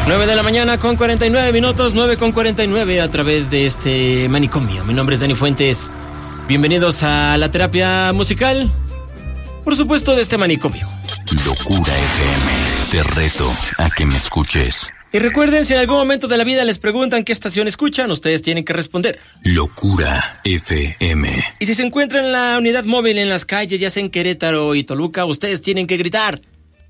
9 de la mañana con 49 minutos, 9 con 49 a través de este manicomio. Mi nombre es Dani Fuentes. Bienvenidos a la terapia musical, por supuesto, de este manicomio. Locura FM, te reto a que me escuches. Y recuerden, si en algún momento de la vida les preguntan qué estación escuchan, ustedes tienen que responder Locura FM. Y si se encuentran en la unidad móvil en las calles, ya sea en Querétaro y Toluca, ustedes tienen que gritar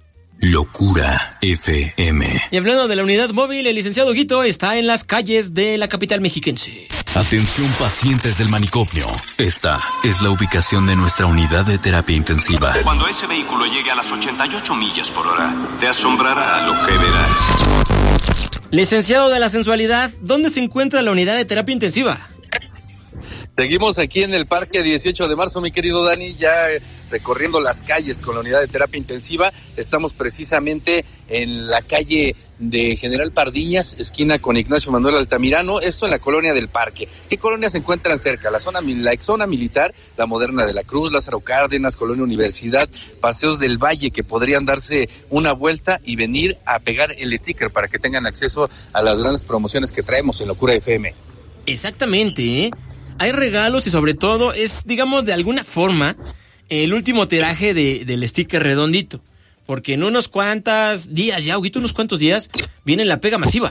Locura FM. Y hablando de la unidad móvil, el licenciado Guito está en las calles de la capital mexiquense. Atención, pacientes del manicomio. Esta es la ubicación de nuestra unidad de terapia intensiva. Cuando ese vehículo llegue a las 88 millas por hora, te asombrará lo que verás. Licenciado de la sensualidad, ¿dónde se encuentra la unidad de terapia intensiva? Seguimos aquí en el Parque 18 de Marzo, mi querido Dani, ya recorriendo las calles con la unidad de terapia intensiva. Estamos precisamente en la calle de General Pardiñas, esquina con Ignacio Manuel Altamirano, esto en la colonia del Parque. ¿Qué colonias se encuentran cerca? La ex zona militar, la Moderna de la Cruz, Lázaro Cárdenas, Colonia Universidad, Paseos del Valle, que podrían darse una vuelta y venir a pegar el sticker para que tengan acceso a las grandes promociones que traemos en Locura FM. Exactamente, ¿eh? Hay regalos y sobre todo es, digamos, de alguna forma, el último tiraje del sticker redondito. Porque en unos cuantos días, viene la pega masiva.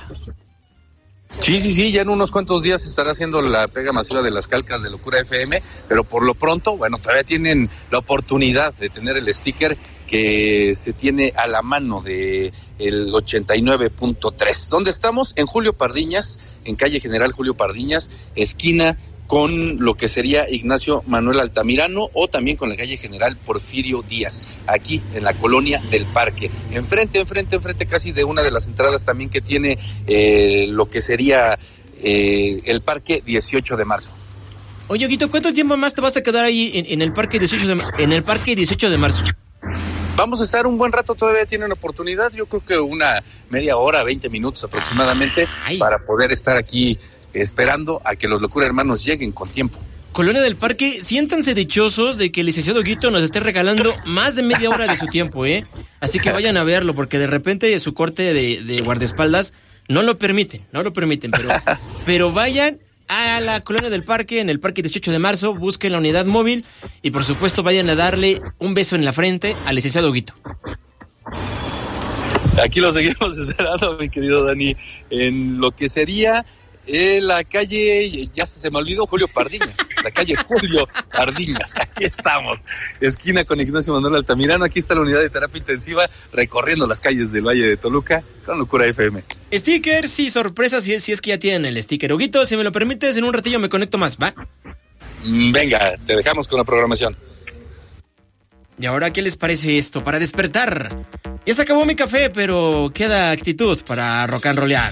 Sí, ya en unos cuantos días se estará haciendo la pega masiva de las calcas de Locura FM, pero por lo pronto, bueno, todavía tienen la oportunidad de tener el sticker que se tiene a la mano de el 89.3. ¿Dónde estamos? En Julio Pardiñas, en calle General Julio Pardiñas, esquina con lo que sería Ignacio Manuel Altamirano, o también con la calle General Porfirio Díaz, aquí en la colonia del Parque, enfrente casi de una de las entradas también que tiene lo que sería el Parque 18 de Marzo. Oye, Guito, ¿cuánto tiempo más te vas a quedar ahí en el Parque 18 de Marzo? Vamos a estar un buen rato, todavía tienen oportunidad, yo creo que una media hora, 20 minutos aproximadamente, para poder estar aquí esperando a que los Locura Hermanos lleguen con tiempo. Colonia del Parque, siéntanse dichosos de que el licenciado Guito nos esté regalando más de media hora de su tiempo, ¿eh? Así que vayan a verlo, porque de repente su corte de guardaespaldas no lo permiten, pero vayan a la Colonia del Parque, en el Parque 18 de Marzo, busquen la unidad móvil y por supuesto vayan a darle un beso en la frente al licenciado Guito. Aquí lo seguimos esperando, mi querido Dani, en lo que sería la calle, ya se me olvidó, Julio Pardiñas, la calle Julio Pardiñas, aquí estamos, esquina con Ignacio Manuel Altamirano, aquí está la unidad de terapia intensiva, recorriendo las calles del Valle de Toluca, con Locura FM. Stickers y sorpresas, si es que ya tienen el sticker. Huguito, si me lo permites, en un ratillo me conecto más, ¿va? Venga, te dejamos con la programación. ¿Y ahora qué les parece esto? Para despertar. Ya se acabó mi café, pero queda actitud para rock and rollear.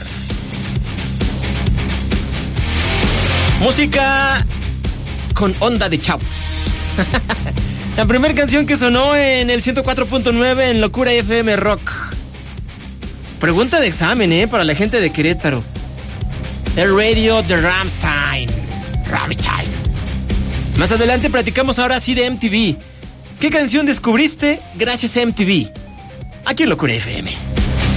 Música con onda de chavos. La primera canción que sonó en el 104.9 en Locura FM Rock. Pregunta de examen, para la gente de Querétaro. El radio de Rammstein. Más adelante platicamos ahora sí de MTV. ¿Qué canción descubriste gracias a MTV? Aquí en Locura FM.